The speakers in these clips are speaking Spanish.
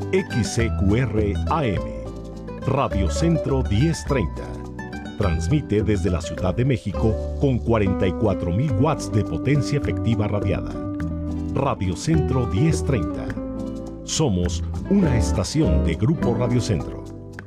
XCQR AM, Radio Centro 1030. Transmite desde la Ciudad de México con 44,000 watts de potencia efectiva radiada. Radio Centro 1030. Somos una estación de Grupo Radio Centro.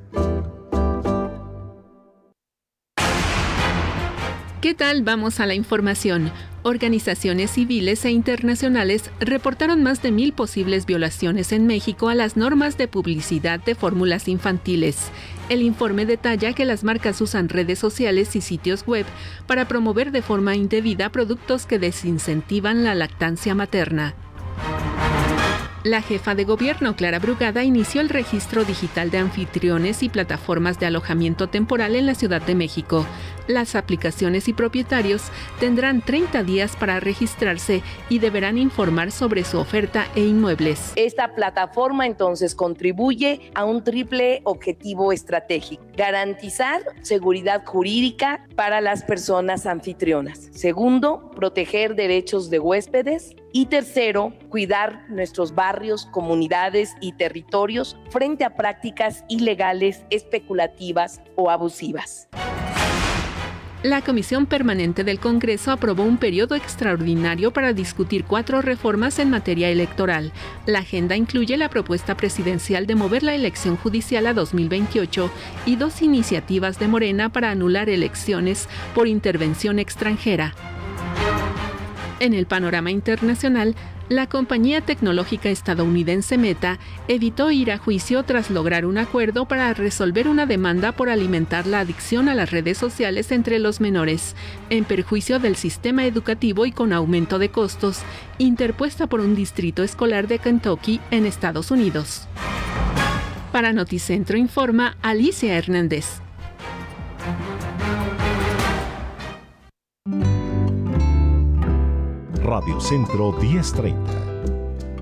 ¿Qué tal? Vamos a la información. Organizaciones civiles e internacionales reportaron más de 1,000 posibles violaciones en México a las normas de publicidad de fórmulas infantiles. El informe detalla que las marcas usan redes sociales y sitios web para promover de forma indebida productos que desincentivan la lactancia materna. La jefa de gobierno, Clara Brugada, inició el registro digital de anfitriones y plataformas de alojamiento temporal en la Ciudad de México. Las aplicaciones y propietarios tendrán 30 días para registrarse y deberán informar sobre su oferta e inmuebles. Esta plataforma entonces contribuye a un triple objetivo estratégico: garantizar seguridad jurídica para las personas anfitrionas. Segundo, proteger derechos de huéspedes. Y tercero, cuidar nuestros barrios, comunidades y territorios frente a prácticas ilegales, especulativas o abusivas. La Comisión Permanente del Congreso aprobó un periodo extraordinario para discutir 4 reformas en materia electoral. La agenda incluye la propuesta presidencial de mover la elección judicial a 2028 y 2 iniciativas de Morena para anular elecciones por intervención extranjera. En el panorama internacional, la compañía tecnológica estadounidense Meta evitó ir a juicio tras lograr un acuerdo para resolver una demanda por alimentar la adicción a las redes sociales entre los menores, en perjuicio del sistema educativo y con aumento de costos, interpuesta por un distrito escolar de Kentucky, en Estados Unidos. Para Noticentro informa Alicia Hernández. Radio Centro 1030.